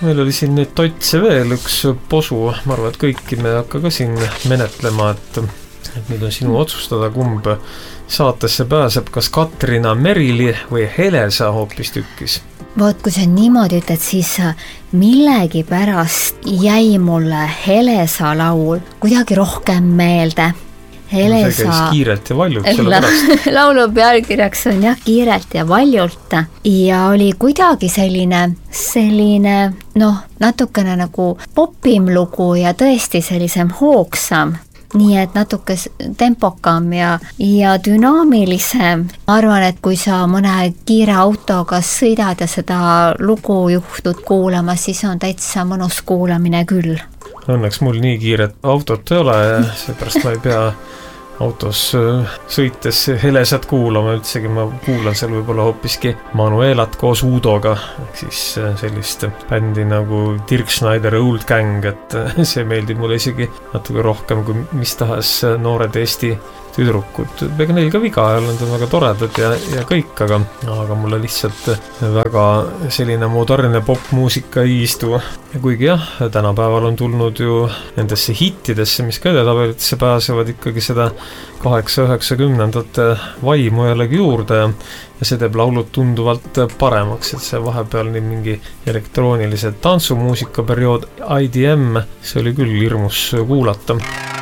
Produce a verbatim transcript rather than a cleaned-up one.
meil oli siin nüüd totse veel üks posu, ma arvan, et kõiki me hakka ka siin menetlema, et, et nüüd on sinu otsustada, kumb saatesse pääseb, kas Katrina Merili või Helesa hoopis tükkis. Voot, kui sa niimoodi ütled, siis millegi pärast jäi mulle Helesa laul kuidagi rohkem meelde. Helesa... See käis kiirelt ja valjult selle pärast. Laulu pealkirjaks on jah kiirelt ja valjult ja oli kuidagi selline, selline noh, natukene nagu popim lugu ja tõesti sellisem hoogsam. Nii et natuke tempokam ja, ja dünaamilisem. Ma arvan, et kui sa mõne kiire autoga sõidad ja seda lugu juhtud kuulama, siis on täitsa mõnus kuulamine küll. Õnneks mul nii kiiret autot ei ole ja seepärast ma ei pea autos sõites Helesat kuulama, üldsegi ma kuulan seal võib-olla hoopiski Manuelat koos Uudoga, ehk siis sellist bändi nagu Dirk Schneider Old Gang, et see meeldib mulle isegi natuke rohkem kui mis tahes noored Eesti tüdrukud. Ega neil ka viga ei ole, nad on väga toredad ja, ja kõik, aga, aga mulle lihtsalt väga selline modernne popmuusika ei istu. Ja kuigi jah, tänapäeval on tulnud ju nendesse hittidesse, mis ka edetabelitesse pääsevad ikkagi seda kaheksa üheksakümnendate vaimu jällegi juurde ja, ja see teeb laulud tunduvalt paremaks, et see vahepeal nii mingi elektroonilise tantsumuusika periood I D M, see oli küll hirmus kuulata.